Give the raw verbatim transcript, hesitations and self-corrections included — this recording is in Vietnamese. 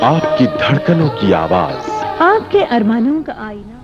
आपकी धड़कनों की आवाज, आपके अरमानों का आईना।